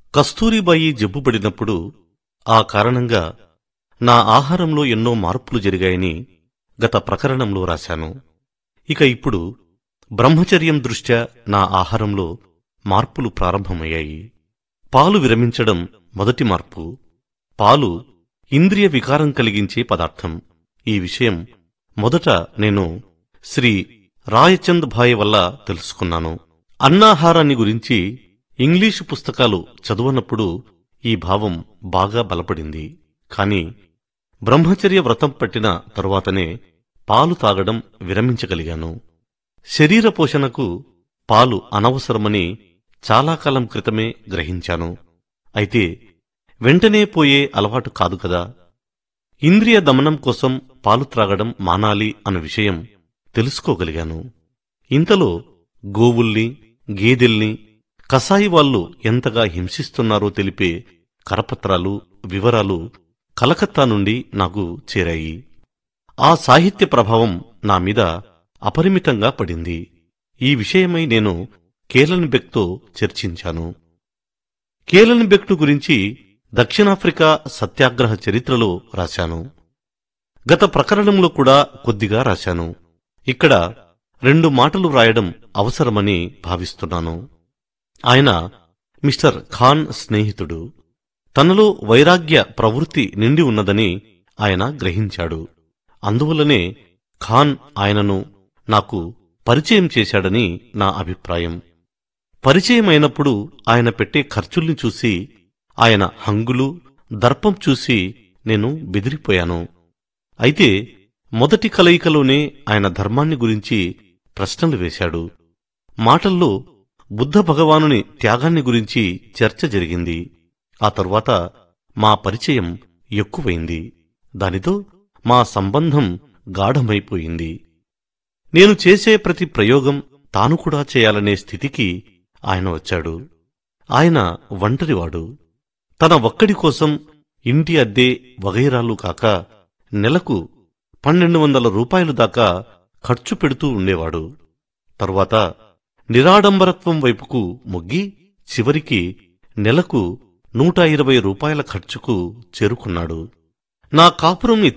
కస్తూరిబాయి జబ్బుపడినప్పుడు ఆ కారణంగా నా ఆహారంలో ఎన్నో మార్పులు జరిగాయని గత ప్రకరణంలో రాశాను. ఇక ఇప్పుడు బ్రహ్మచర్యం దృష్ట్యా నా ఆహారంలో మార్పులు ప్రారంభమయ్యాయి. పాలు విరమించడం మొదటి మార్పు. పాలు ఇంద్రియ వికారం కలిగించే పదార్థం. ఈ విషయం మొదట నేను శ్రీ రాయచంద్ భాయ్ వల్ల తెలుసుకున్నాను. అన్నాహారాన్ని గురించి ఇంగ్లీషు పుస్తకాలు చదువనప్పుడు ఈ భావం బాగా బలపడింది. కాని బ్రహ్మచర్య వ్రతం పట్టిన తరువాతనే పాలు తాగడం విరమించగలిగాను. శరీర పోషణకు పాలు అనవసరమని చాలా కాలం క్రితమే గ్రహించాను. అయితే వెంటనే పోయే అలవాటు కాదు కదా. ఇంద్రియ దమనం కోసం పాలు త్రాగడం మానాలి అన్న విషయం తెలుసుకోగలిగాను. ఇంతలో గోవుల్ని, గేదెల్ని కసాయివాళ్లు ఎంతగా హింసిస్తున్నారో తెలిపే కరపత్రాలు, వివరాలు కలకత్తా నుండి నాకు చేరాయి. ఆ సాహిత్య ప్రభావం నా మీద అపరిమితంగా పడింది. ఈ విషయమై నేను కేలన్బెక్తో చర్చించాను. కేలన్బెక్ను గురించి దక్షిణాఫ్రికా సత్యాగ్రహ చరిత్రలో రాశాను. గత ప్రకరణంలో కూడా కొద్దిగా రాశాను. ఇక్కడ 2 మాటలు వ్రాయడం అవసరమని భావిస్తున్నాను. ఆయన మిస్టర్ ఖాన్ స్నేహితుడు. తనలో వైరాగ్య ప్రవృత్తి నిండి ఉన్నదని ఆయన గ్రహించాడు. అందువల్లనే ఖాన్ ఆయనను నాకు పరిచయం చేశాడని నా అభిప్రాయం. పరిచయమైనప్పుడు ఆయన పెట్టే ఖర్చుల్ని చూసి, ఆయన హంగులు, దర్పం చూసి నేను బెదిరిపోయాను. అయితే మొదటి కలయికలోనే ఆయన ధర్మాన్ని గురించి ప్రశ్నలు వేశాడు. మాటల్లో బుద్ధ భగవానుని త్యాగాన్ని గురించి చర్చ జరిగింది. ఆ తరువాత మా పరిచయం ఎక్కువైంది. దానితో మా సంబంధం గాఢమైపోయింది. నేను చేసే ప్రతి ప్రయోగం తాను కూడా చేయాలనే స్థితికి ఆయన వచ్చాడు. ఆయన ఒంటరివాడు. తన ఒక్కడి కోసం ఇంటి అద్దె వగైరాలు కాక నెలకు 1200 రూపాయలు దాకా ఖర్చు పెడుతూ ఉండేవాడు. తరువాత నిరాడంబరత్వం వైపుకు మొగ్గి చివరికి నెలకు 120 రూపాయల ఖర్చుకు చేరుకున్నాడు. నా కాపురం